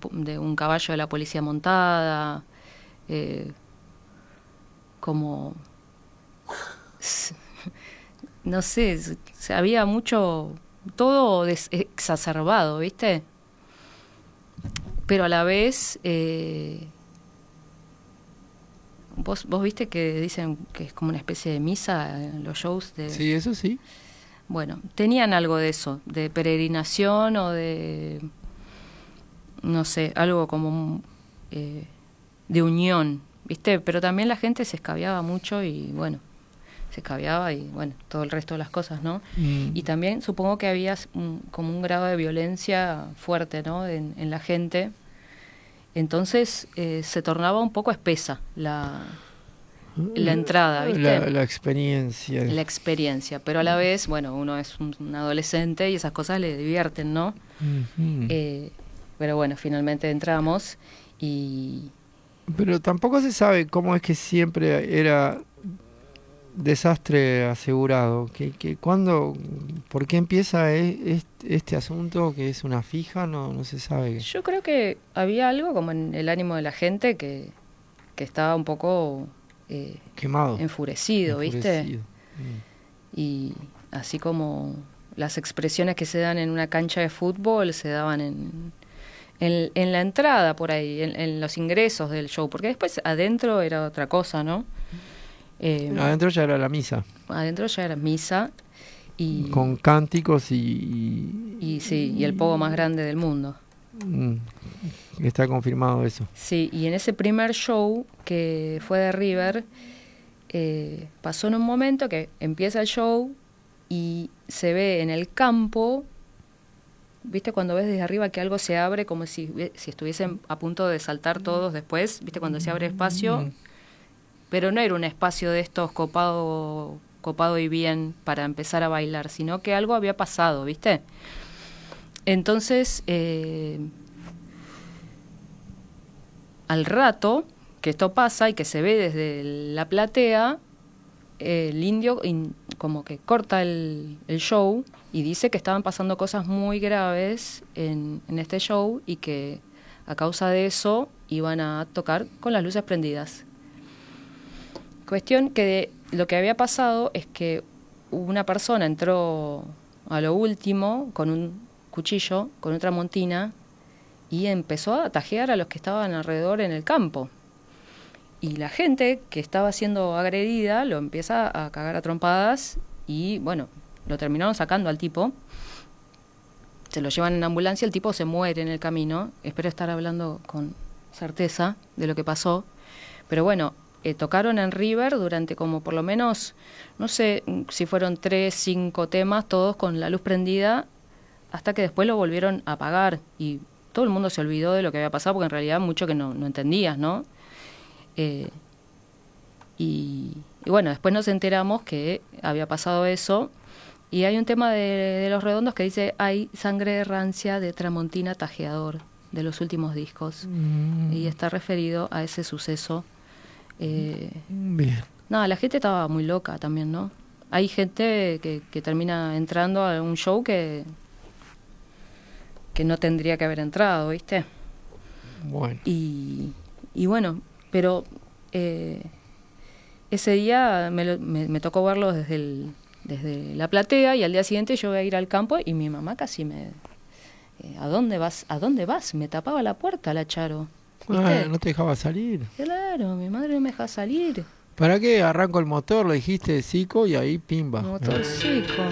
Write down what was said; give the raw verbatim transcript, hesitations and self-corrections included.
de un caballo de la policía montada, eh, como... no sé, había mucho... todo des- exacerbado, ¿viste? Pero a la vez... Eh, ¿Vos, vos viste que dicen que es como una especie de misa en los shows de... Sí, eso sí. Bueno, tenían algo de eso, de peregrinación o de... no sé, algo como eh, de unión, ¿viste? Pero también la gente se escabiaba mucho y bueno, se escabiaba y bueno, todo el resto de las cosas, ¿no? Mm. Y también supongo que había un, como un grado de violencia fuerte, ¿no? En, en la gente. Entonces eh, se tornaba un poco espesa la, la entrada, ¿viste? La, la experiencia. La experiencia, pero a la vez, bueno, uno es un, un adolescente y esas cosas le divierten, ¿no? Uh-huh. Eh, pero bueno, finalmente entramos y... Pero tampoco se sabe cómo es que siempre era desastre asegurado. Que, que cuando, ¿por qué empieza e, este, este asunto que es una fija? No, no se sabe. Yo creo que había algo como en el ánimo de la gente que, que estaba un poco eh, quemado, enfurecido, enfurecido. ¿viste? Mm. Y así como las expresiones que se dan en una cancha de fútbol se daban en, en, en la entrada por ahí, en, en los ingresos del show, porque después adentro era otra cosa, ¿no? Eh, adentro ya era la misa. Adentro ya era misa. Y, con cánticos y, y... Y sí, y el pogo más grande del mundo. Mm, está confirmado eso. Sí, y en ese primer show que fue de River, eh, pasó en un momento que empieza el show y se ve en el campo, ¿viste? Cuando ves desde arriba que algo se abre como si, si estuviesen a punto de saltar todos después, ¿viste? Cuando se abre espacio, mm. pero no era un espacio de estos copado, copado y bien para empezar a bailar, sino que algo había pasado, ¿viste? Entonces, eh, al rato que esto pasa y que se ve desde la platea, eh, el indio in, como que corta el, el show y dice que estaban pasando cosas muy graves en, en este show y que a causa de eso iban a tocar con las luces prendidas. Cuestión que de, lo que había pasado es que una persona entró a lo último con un cuchillo, con otra montina, y empezó a tajear a los que estaban alrededor en el campo. Y la gente que estaba siendo agredida lo empieza a cagar a trompadas y, bueno, lo terminaron sacando al tipo. Se lo llevan en ambulancia, el tipo se muere en el camino. Espero estar hablando con certeza de lo que pasó. Pero bueno, eh, tocaron en River durante como por lo menos, no sé si fueron tres, cinco temas, todos con la luz prendida, hasta que después lo volvieron a apagar y todo el mundo se olvidó de lo que había pasado, porque en realidad mucho que no, no entendías, ¿no? Eh, y, y bueno, después nos enteramos que había pasado eso, y hay un tema de, de Los Redondos que dice: hay sangre rancia de Tramontina tajeador, de los últimos discos, mm. y está referido a ese suceso. Eh, Bien. No, la gente estaba muy loca también, ¿no? Hay gente que, que termina entrando a un show que... que no tendría que haber entrado, ¿viste? Bueno. Y, y bueno, pero eh, ese día me, lo, me, me tocó verlo desde, el, desde la platea, y al día siguiente yo iba a ir al campo y mi mamá casi me... Eh, ¿A dónde vas? ¿A dónde vas? Me tapaba la puerta la Charo. Ah, no te dejaba salir. Claro, mi madre no me dejaba salir. ¿Para qué? Arranco el motor, lo dijiste, Zico, y ahí pimba. Motor Zico.